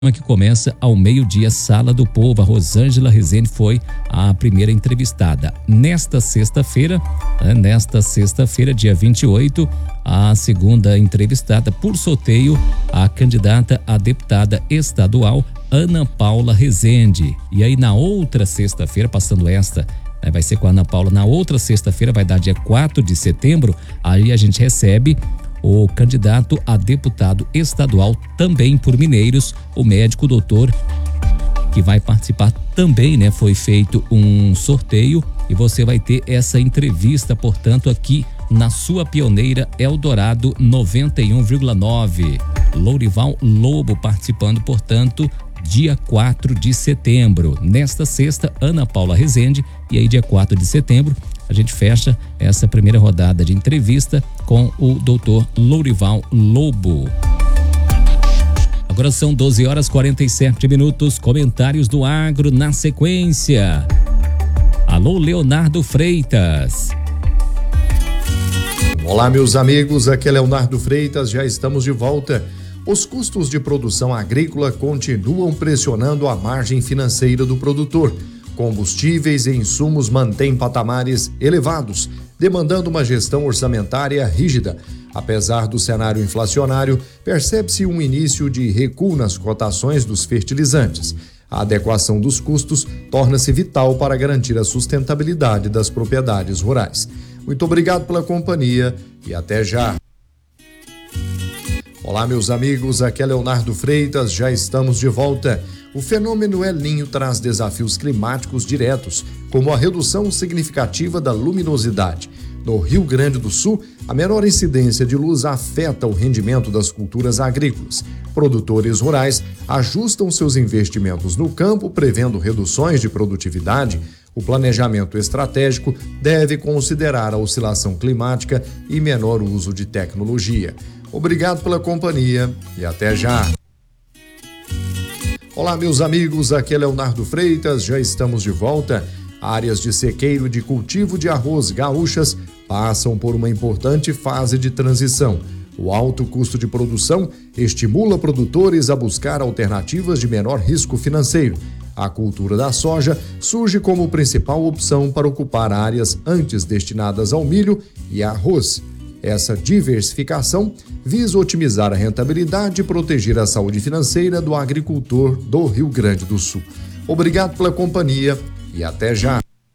que começa ao meio-dia, Sala do Povo. A Rosângela Rezende foi a primeira entrevistada. Nesta sexta-feira, dia 28, a segunda entrevistada por sorteio, a candidata a deputada estadual, Ana Paula Rezende. E aí na outra sexta-feira, passando esta, vai ser com a Ana Paula, na outra sexta-feira, vai dar dia 4 de setembro, aí a gente recebe o candidato a deputado estadual, também por Mineiros, o médico doutor, que vai participar também, né? Foi feito um sorteio e você vai ter essa entrevista, portanto, aqui na sua pioneira Eldorado 91,9. Lourival Lobo participando, portanto, dia 4 de setembro. Nesta sexta, Ana Paula Rezende, e aí dia 4 de setembro, a gente fecha essa primeira rodada de entrevista com o doutor Lourival Lobo. Agora são 12h47, comentários do agro na sequência. Alô, Leonardo Freitas. Olá, meus amigos, aqui é Leonardo Freitas, já estamos de volta. Os custos de produção agrícola continuam pressionando a margem financeira do produtor. Combustíveis e insumos mantêm patamares elevados, demandando uma gestão orçamentária rígida. Apesar do cenário inflacionário, percebe-se um início de recuo nas cotações dos fertilizantes. A adequação dos custos torna-se vital para garantir a sustentabilidade das propriedades rurais. Muito obrigado pela companhia e até já. Olá, meus amigos, aqui é Leonardo Freitas, já estamos de volta. O fenômeno El Niño traz desafios climáticos diretos, como a redução significativa da luminosidade. No Rio Grande do Sul, a menor incidência de luz afeta o rendimento das culturas agrícolas. Produtores rurais ajustam seus investimentos no campo, prevendo reduções de produtividade. O planejamento estratégico deve considerar a oscilação climática e menor uso de tecnologia. Obrigado pela companhia e até já. Olá, meus amigos, aqui é Leonardo Freitas, já estamos de volta. Áreas de sequeiro e de cultivo de arroz gaúchas passam por uma importante fase de transição. O alto custo de produção estimula produtores a buscar alternativas de menor risco financeiro. A cultura da soja surge como principal opção para ocupar áreas antes destinadas ao milho e arroz. Essa diversificação visa otimizar a rentabilidade e proteger a saúde financeira do agricultor do Rio Grande do Sul. Obrigado pela companhia e até já.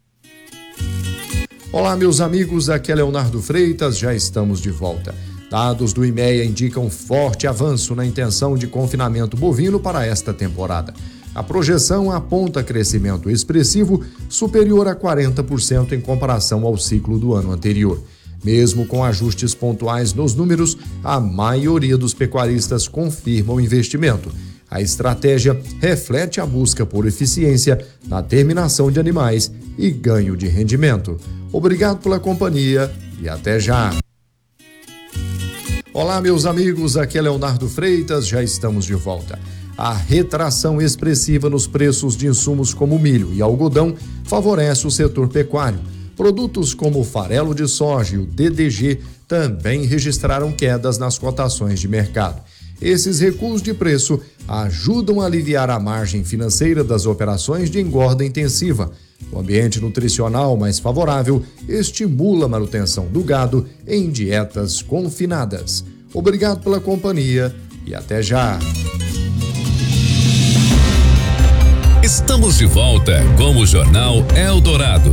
Olá, meus amigos, aqui é Leonardo Freitas, já estamos de volta. Dados do IMEA indicam forte avanço na intenção de confinamento bovino para esta temporada. A projeção aponta crescimento expressivo superior a 40% em comparação ao ciclo do ano anterior. Mesmo com ajustes pontuais nos números, a maioria dos pecuaristas confirma o investimento. A estratégia reflete a busca por eficiência na terminação de animais e ganho de rendimento. Obrigado pela companhia e até já. Olá, meus amigos, aqui é Leonardo Freitas, já estamos de volta. A retração expressiva nos preços de insumos como milho e algodão favorece o setor pecuário. Produtos como o farelo de soja e o DDG também registraram quedas nas cotações de mercado. Esses recuos de preço ajudam a aliviar a margem financeira das operações de engorda intensiva. O ambiente nutricional mais favorável estimula a manutenção do gado em dietas confinadas. Obrigado pela companhia e até já. Estamos de volta com o Jornal Eldorado.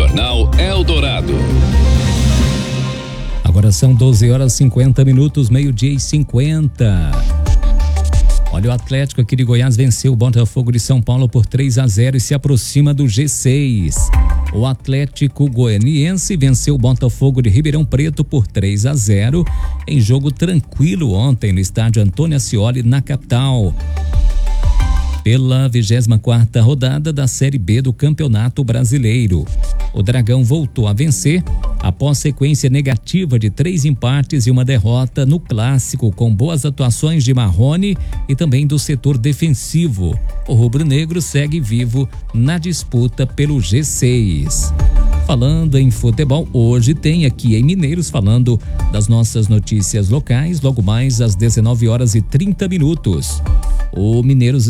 Agora são 12h50, meio-dia e 50. Olha, o Atlético aqui de Goiás venceu o Botafogo de São Paulo por 3-0 e se aproxima do G6. O Atlético Goianiense venceu o Botafogo de Ribeirão Preto por 3-0 em jogo tranquilo ontem no estádio Antônio Ascioli, na capital, pela 24ª rodada da Série B do Campeonato Brasileiro. O Dragão voltou a vencer após sequência negativa de 3 empates e uma derrota no clássico, com boas atuações de Marrone e também do setor defensivo. O rubro-negro segue vivo na disputa pelo G6. Falando em futebol, hoje tem aqui em Mineiros, falando das nossas notícias locais, logo mais às 19h30. o Mineiros